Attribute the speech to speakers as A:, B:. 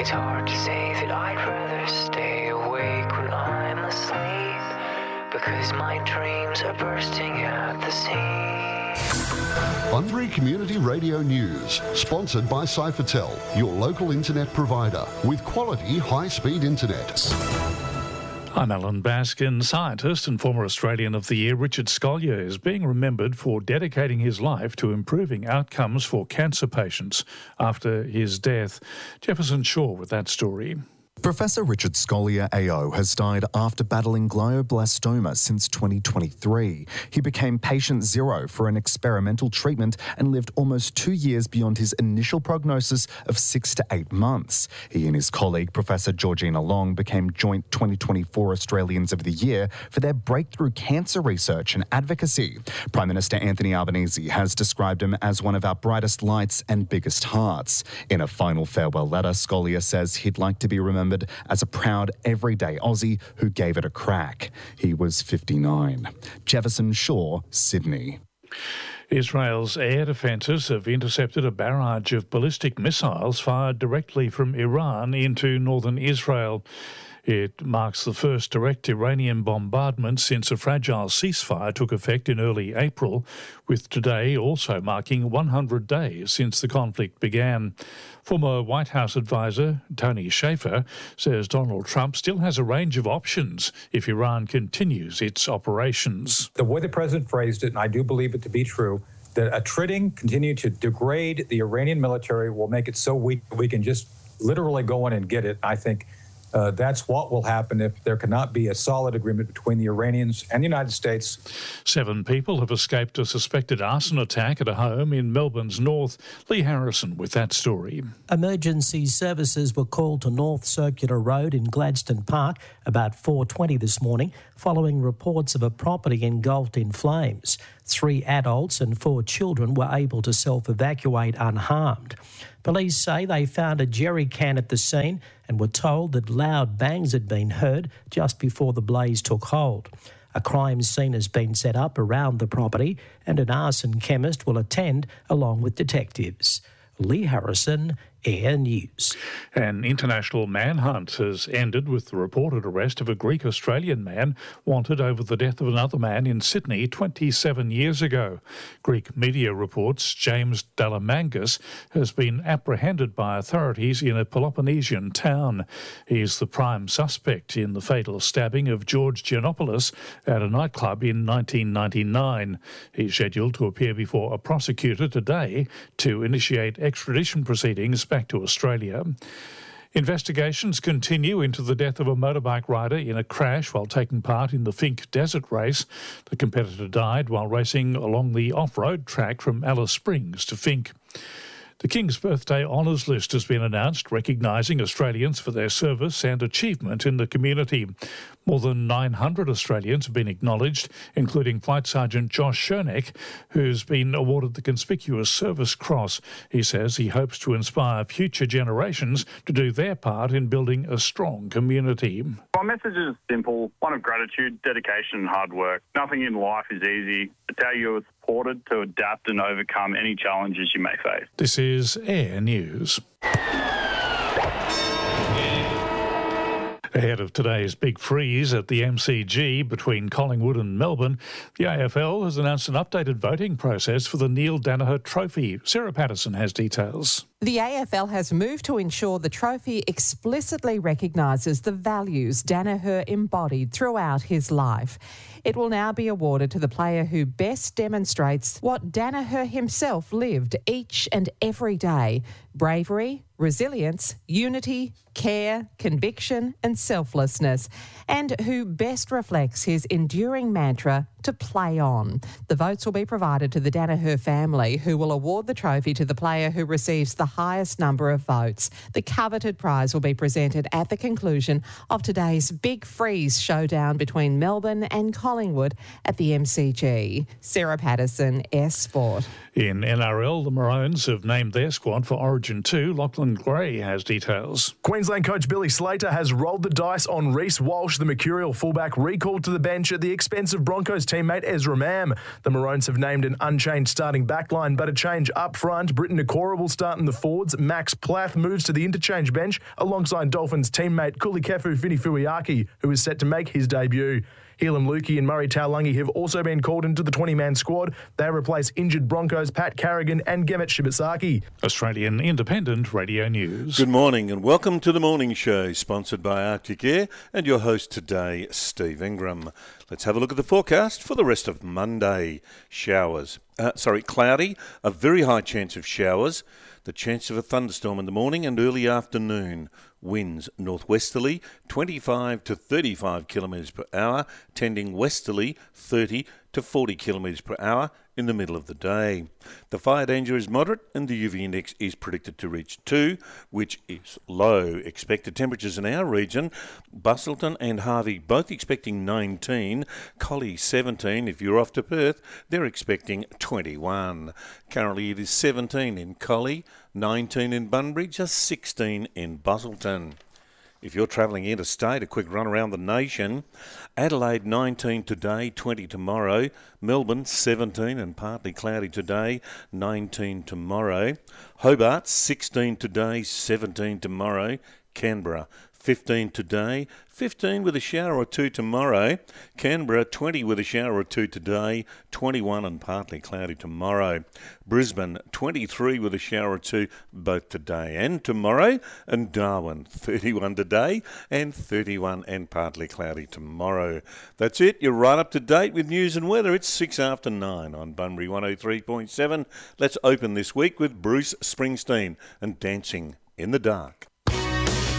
A: It's hard to say that I'd rather stay awake when I'm asleep, because my dreams are bursting at the seams.
B: Bunbury Community Radio News, sponsored by Cyphertel, your local internet provider with quality high-speed internet.
C: I'm Alan Baskin. Scientist and former Australian of the Year Richard Scolyer is being remembered for dedicating his life to improving outcomes for cancer patients after his death. Jefferson Shaw with that story.
D: Professor Richard Scolyer AO has died after battling glioblastoma since 2023. He became patient zero for an experimental treatment and lived almost 2 years beyond his initial prognosis of 6 to 8 months. He and his colleague, Professor Georgina Long, became joint 2024 Australians of the Year for their breakthrough cancer research and advocacy. Prime Minister Anthony Albanese has described him as one of our brightest lights and biggest hearts. In a final farewell letter, Scolyer says he'd like to be remembered as a proud, everyday Aussie who gave it a crack. He was 59. Jefferson Shaw, Sydney.
C: Israel's air defences have intercepted a barrage of ballistic missiles fired directly from Iran into northern Israel. It marks the first direct Iranian bombardment since a fragile ceasefire took effect in early April, with today also marking 100 days since the conflict began. Former White House advisor Tony Shaffer says Donald Trump still has a range of options if Iran continues its operations.
E: The way the president phrased it, and I do believe it to be true, that attriting, continue to degrade the Iranian military will make it so weak that we can just literally go in and get it. I think that's what will happen if there cannot be a solid agreement between the Iranians and the United States.
C: 7 people have escaped a suspected arson attack at a home in Melbourne's north. Lee Harrison with that story.
F: Emergency services were called to North Circular Road in Gladstone Park about 4:20 this morning, following reports of a property engulfed in flames. 3 adults and 4 children were able to self-evacuate unharmed. Police say they found a jerry can at the scene and were told that loud bangs had been heard just before the blaze took hold. A crime scene has been set up around the property and an arson chemist will attend along with detectives. Lee Harrison, Air News.
C: An international manhunt has ended with the reported arrest of a Greek-Australian man wanted over the death of another man in Sydney 27 years ago. Greek media reports James Dalamangas has been apprehended by authorities in a Peloponnesian town. He is the prime suspect in the fatal stabbing of George Giannopoulos at a nightclub in 1999. He's scheduled to appear before a prosecutor today to initiate extradition proceedings back to Australia. Investigations continue into the death of a motorbike rider in a crash while taking part in the Finke Desert Race. The competitor died while racing along the off-road track from Alice Springs to Finke. The King's Birthday Honours List has been announced, recognising Australians for their service and achievement in the community. More than 900 Australians have been acknowledged, including Flight Sergeant Josh Schoeneck, who's been awarded the Conspicuous Service Cross. He says he hopes to inspire future generations to do their part in building a strong community.
G: My message is simple, one of gratitude, dedication and hard work. Nothing in life is easy. It's how you are supported to adapt and overcome any challenges you may face.
C: This is Air News. Ahead of today's big freeze at the MCG between Collingwood and Melbourne, the AFL has announced an updated voting process for the Neil Daniher Trophy. Sarah Patterson has details.
H: The AFL has moved to ensure the trophy explicitly recognises the values Daniher embodied throughout his life. It will now be awarded to the player who best demonstrates what Daniher himself lived each and every day: bravery, resilience, unity, care, conviction and selflessness, and who best reflects his enduring mantra to play on. The votes will be provided to the Daniher family, who will award the trophy to the player who receives the highest number of votes. The coveted prize will be presented at the conclusion of today's Big Freeze showdown between Melbourne and Collingwood at the MCG. Sarah Patterson, S Sport.
C: In NRL, the Maroons have named their squad for Origin 2. Lachlan Gray has details.
I: Queensland coach Billy Slater has rolled the dice on Reece Walsh, the Mercurial fullback, recalled to the bench at the expense of Broncos teammate Ezra Mam. The Maroons have named an unchanged starting backline, but a change up front. Britton Nakora will start in the forwards, Max Plath moves to the interchange bench alongside Dolphins teammate Kulikefu Finifuiaki, who is set to make his debut. Helam Lukey and Murray Taulagi have also been called into the 20-man squad. They replace injured Broncos Pat Carrigan and Gemet Shibasaki.
C: Australian Independent Radio News.
J: Good morning and welcome to the morning show, sponsored by Arctic Air and your host today, Steve Ingram. Let's have a look at the forecast for the rest of Monday. Cloudy, a very high chance of showers. The chance of a thunderstorm in the morning and early afternoon. Winds northwesterly 25 to 35 kilometres per hour, tending westerly 30 to 40 kilometres per hour in the middle of the day. The fire danger is moderate and the UV index is predicted to reach 2, which is low. Expected temperatures in our region, Busselton and Harvey both expecting 19, Collie 17. If you're off to Perth, they're expecting 21. Currently it is 17 in Collie, 19 in Bunbury, just 16 in Busselton. If you're travelling interstate, a quick run around the nation. Adelaide 19 today, 20 tomorrow. Melbourne 17 and partly cloudy today, 19 tomorrow. Hobart 16 today, 17 tomorrow. Canberra 15 today, 15 with a shower or two tomorrow. Canberra 20 with a shower or two today, 21 and partly cloudy tomorrow. Brisbane 23 with a shower or two both today and tomorrow. And Darwin 31 today and 31 and partly cloudy tomorrow. That's it. You're right up to date with news and weather. It's 6 after 9 on Bunbury 103.7. Let's open this week with Bruce Springsteen and Dancing in the Dark.